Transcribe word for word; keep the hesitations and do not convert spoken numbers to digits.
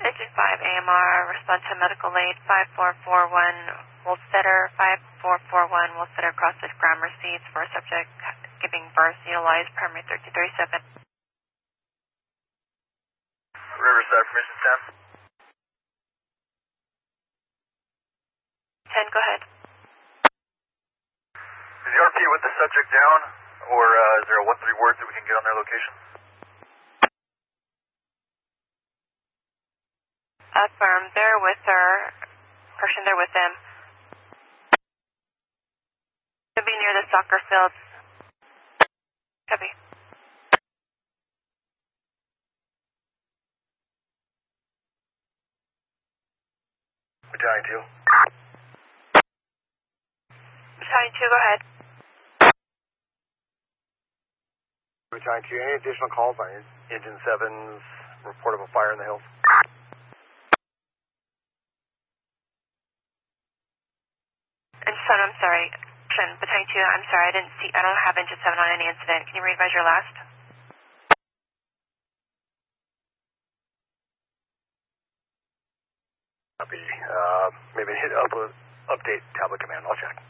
Engine five A M R, respond to medical aid five four four one Wolstetter, five four four one Wolstetter crosses grammar seeds for a subject giving birth, utilize primary thirteen thirty-seven. Riverside, permission ten. ten, go ahead. Is the R P with the subject down, or uh, is there a one three word that we can get on their location? Affirm, they're with her, person they're with them. Should be near the soccer field. Copy. Battalion two. Battalion two, go ahead. Battalion two, any additional calls on Engine seven's report of a fire in the hills? Engine seven, I'm sorry. Battalion two, I'm sorry, I didn't see, I don't have Engine seven on any incident. Can you re-advise your last? Copy. Uh, maybe hit upload, update tablet command. I'll check.